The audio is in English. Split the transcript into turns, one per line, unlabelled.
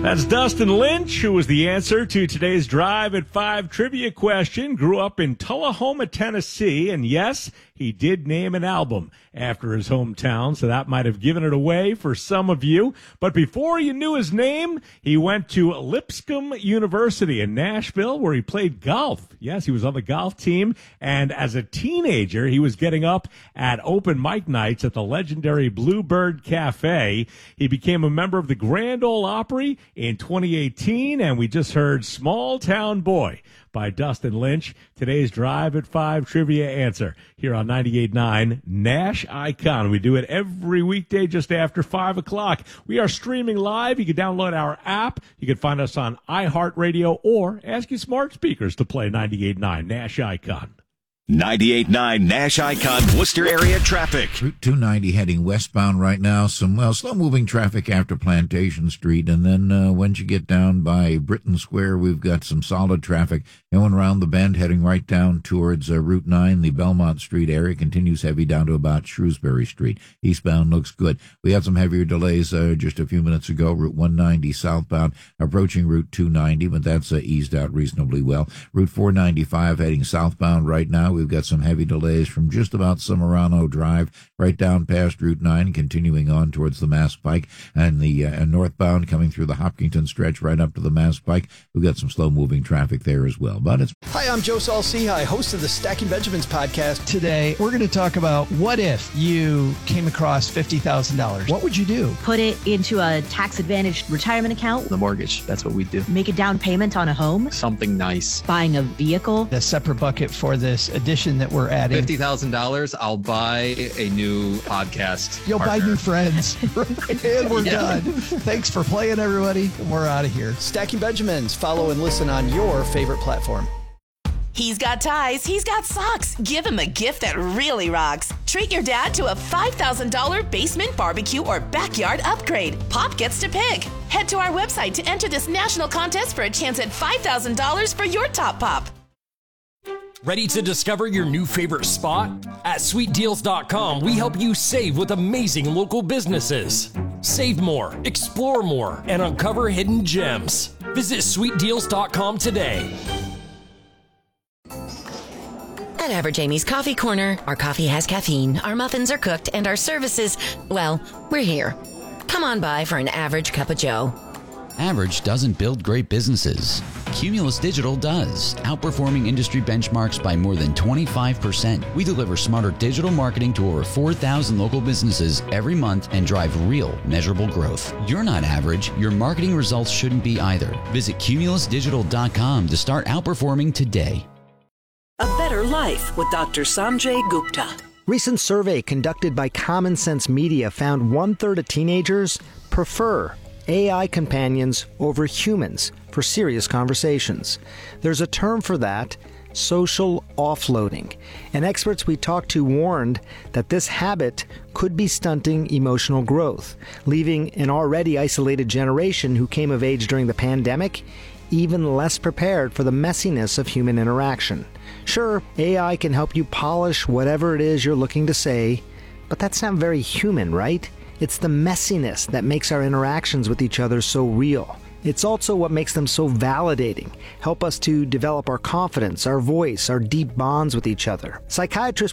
That's Dustin Lynch, who was the answer to today's Drive at 5 trivia question. Grew up in Tullahoma, Tennessee, and yes, he did name an album after his hometown, so that might have given it away for some of you. But before you knew his name, he went to Lipscomb University in Nashville, where he played golf. Yes, he was on the golf team, and as a teenager, he was getting up at open mic nights at the legendary Bluebird Cafe. He became a member of the Grand Ole Opry in 2018, and we just heard Small Town Boy by Dustin Lynch. Today's Drive at 5 trivia answer here on 98.9 Nash Icon. We do it every weekday just after 5 o'clock. We are streaming live. You can download our app. You can find us on iHeartRadio or ask your smart speakers to play 98.9 Nash Icon.
98.9 Nash Icon Worcester area traffic.
Route 290 heading westbound right now. Some slow-moving traffic after Plantation Street. And then once you get down by Britain Square, we've got some solid traffic going around the bend, heading right down towards Route 9. The Belmont Street area continues heavy down to about Shrewsbury Street. Eastbound looks good. We had some heavier delays just a few minutes ago. Route 190 southbound approaching Route 290, but that's eased out reasonably well. Route 495 heading southbound right now. We've got some heavy delays from just about Somerano Drive right down past Route 9, continuing on towards the Mass Pike, and the northbound coming through the Hopkinton stretch right up to the Mass Pike. We've got some slow-moving traffic there as well. But it's...
Hi, I'm Joe Saul-Sehy, host of the Stacking Benjamins podcast.
Today, we're going to talk about what if you came across $50,000. What would you do?
Put it into a tax-advantaged retirement account.
The mortgage, that's what we do.
Make a down payment on a home.
Something nice.
Buying a vehicle.
A separate bucket for this addition that we're adding.
$50,000, I'll buy a new podcast.
You'll
partner.
buy new friends. And we're done. Thanks for playing, everybody. We're out of here.
Stacking Benjamins. Follow and listen on your favorite platform.
He's got ties, he's got socks. Give him a gift that really rocks. Treat your dad to a $5,000 basement barbecue or backyard upgrade. Pop gets to pick. Head to our website to enter this national contest for a chance at $5,000 for your top pop.
Ready to discover your new favorite spot? At SweetDeals.com, we help you save with amazing local businesses. Save more, explore more, and uncover hidden gems. Visit SweetDeals.com today.
At Average Amy's Coffee Corner, our coffee has caffeine, our muffins are cooked, and our services, well, we're here. Come on by for an average cup of joe.
Average doesn't build great businesses. Cumulus Digital does, outperforming industry benchmarks by more than 25%. We deliver smarter digital marketing to over 4,000 local businesses every month and drive real, measurable growth. You're not average. Your marketing results shouldn't be either. Visit cumulusdigital.com to start outperforming today.
A Better Life with Dr. Sanjay Gupta.
Recent survey conducted by Common Sense Media found 1/3 of teenagers prefer AI companions over humans for serious conversations. There's a term for that, social offloading. And experts we talked to warned that this habit could be stunting emotional growth, leaving an already isolated generation who came of age during the pandemic even less prepared for the messiness of human interaction. Sure, AI can help you polish whatever it is you're looking to say, but that's not very human, right? It's the messiness that makes our interactions with each other so real. It's also what makes them so validating, help us to develop our confidence, our voice, our deep bonds with each other. Psychiatrists